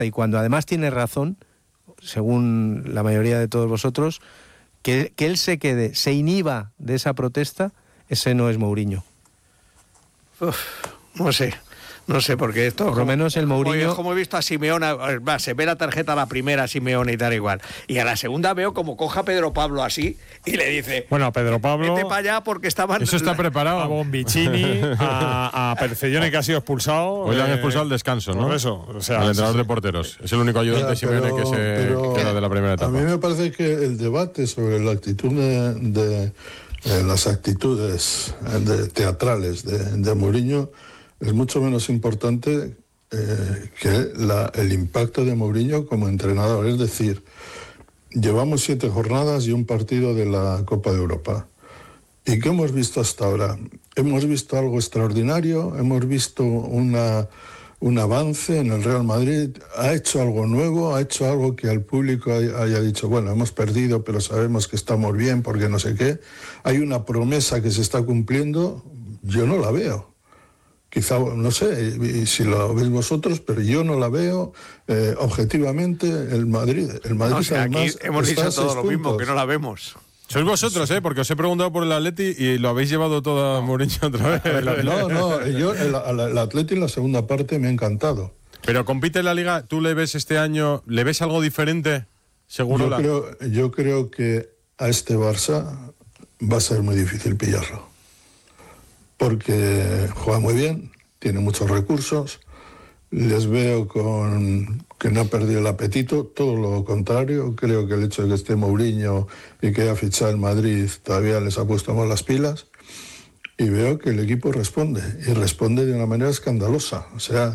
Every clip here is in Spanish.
y cuando además tiene razón, según la mayoría de todos vosotros, que él se quede, se inhiba de esa protesta, ese no es Mourinho. No sé, porque esto... Por lo menos el Mourinho... Como he visto a Simeone, se ve la tarjeta a la primera, Simeone y tal igual. Y a la segunda veo como coja a Pedro Pablo así y le dice... Bueno, a Pedro Pablo... Vete para allá porque estaban... Eso está preparado. A Bombicini, a Percellone, que ha sido expulsado. Hoy le han expulsado al descanso, ¿no? Por eso. O sea, el entrenador de porteros. Es el único ayudante de Simeone que se queda de la primera etapa. A mí me parece que el debate sobre la actitud de las actitudes teatrales de Mourinho es mucho menos importante que el impacto de Mourinho como entrenador. Es decir, llevamos 7 jornadas y un partido de la Copa de Europa. ¿Y qué hemos visto hasta ahora? Hemos visto algo extraordinario, hemos visto un avance en el Real Madrid, ha hecho algo nuevo, ha hecho algo que al público haya dicho, bueno, hemos perdido, pero sabemos que estamos bien porque no sé qué. Hay una promesa que se está cumpliendo, yo no la veo. Quizá, no sé si lo veis vosotros, pero yo no la veo objetivamente. El Madrid o sea, aquí hemos dicho todo lo mismo, que no la vemos. Sois vosotros, porque os he preguntado por el Atleti y lo habéis llevado todo a Mourinho otra vez. No, yo el Atleti en la segunda parte me ha encantado. Pero compite en la Liga, ¿tú le ves este año, le ves algo diferente? Seguro. Yo creo que a este Barça va a ser muy difícil pillarlo. Porque juega muy bien, tiene muchos recursos, les veo que no ha perdido el apetito, todo lo contrario. Creo que el hecho de que esté Mourinho y que haya fichado en Madrid todavía les ha puesto más las pilas, y veo que el equipo responde, y responde de una manera escandalosa. O sea,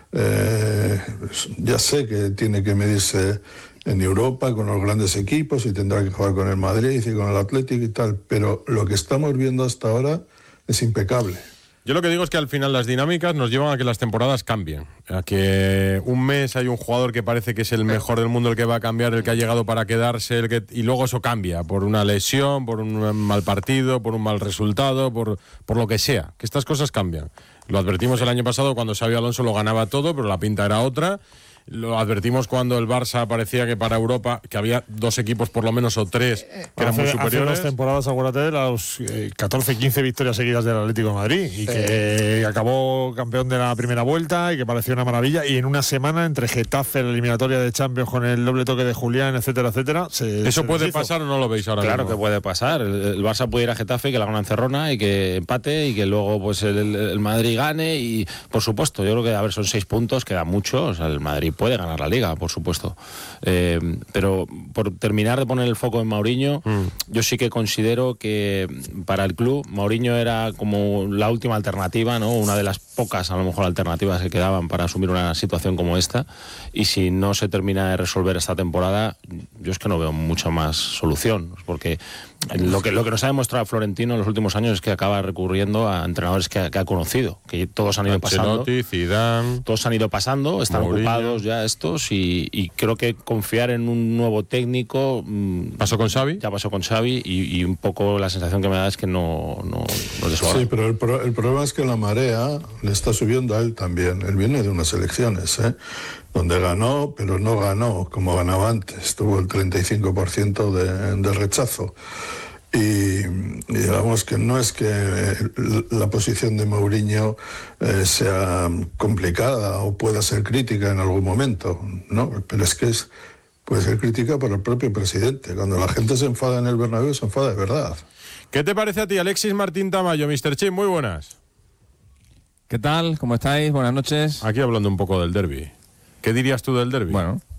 ya sé que tiene que medirse en Europa con los grandes equipos y tendrá que jugar con el Madrid y con el Atlético y tal, pero lo que estamos viendo hasta ahora es impecable. Yo lo que digo es que al final las dinámicas nos llevan a que las temporadas cambien. A que un mes hay un jugador que parece que es el mejor del mundo, el que va a cambiar, el que ha llegado para quedarse, y luego eso cambia por una lesión, por un mal partido, por un mal resultado, por lo que sea. Que estas cosas cambian. Lo advertimos el año pasado cuando Xabi Alonso lo ganaba todo, pero la pinta era otra. Lo advertimos cuando el Barça parecía que para Europa, que había 2 equipos por lo menos o 3 que eran muy superiores. Hace 2 temporadas, acuérdate de las 14-15 victorias seguidas del Atlético de Madrid y que acabó campeón de la primera vuelta y que pareció una maravilla, y en una semana entre Getafe, la eliminatoria de Champions con el doble toque de Julián, etcétera, etcétera. ¿Eso puede pasar o no lo veis ahora mismo? Claro que puede pasar. El Barça puede ir a Getafe, que la gana en Cerrona y que empate y que luego pues el Madrid gane, y por supuesto, yo creo que, a ver, son 6 puntos, queda mucho, o sea, el Madrid puede ganar la Liga, por supuesto. Pero por terminar de poner el foco en Mourinho, yo sí que considero que para el club Mourinho era como la última alternativa, ¿no? Una de las pocas, a lo mejor, alternativas que quedaban para asumir una situación como esta, y si no se termina de resolver esta temporada, yo es que no veo mucha más solución, porque lo que nos ha demostrado Florentino en los últimos años es que acaba recurriendo a entrenadores que ha conocido, que todos han ido pasando. Zidane, todos han ido pasando, están Mourinho. ocupados ya estos, y creo que confiar en un nuevo técnico... ¿Pasó con Xavi? Ya pasó con Xavi, y un poco la sensación que me da es que no es de. Sí, pero el problema es que la marea le está subiendo a él también. Él viene de unas elecciones, donde ganó, pero no ganó como ganaba antes. Tuvo el 35% de rechazo. Y digamos que no es que la posición de Mourinho sea complicada o pueda ser crítica en algún momento, ¿no? Pero es que puede ser crítica para el propio presidente. Cuando la gente se enfada en el Bernabéu, se enfada de verdad. ¿Qué te parece a ti, Alexis Martín Tamayo? Mr. Chip, muy buenas. ¿Qué tal? ¿Cómo estáis? Buenas noches. Aquí hablando un poco del derbi. ¿Qué dirías tú del derbi?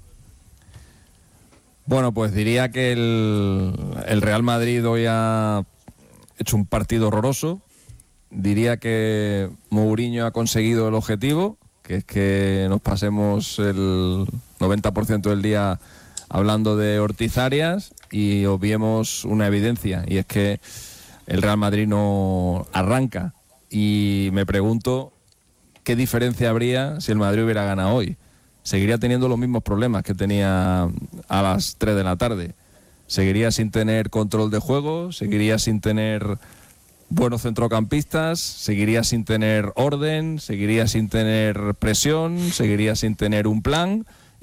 Bueno, pues diría que el Real Madrid hoy ha hecho un partido horroroso. Diría que Mourinho ha conseguido el objetivo, que es que nos pasemos el 90% del día hablando de Ortiz Arias y obviemos una evidencia, y es que el Real Madrid no arranca. Y me pregunto qué diferencia habría si el Madrid hubiera ganado hoy. Seguiría teniendo los mismos problemas que tenía a las 3 de la tarde. Seguiría sin tener control de juego, seguiría sin tener buenos centrocampistas, seguiría sin tener orden, seguiría sin tener presión, seguiría sin tener un plan.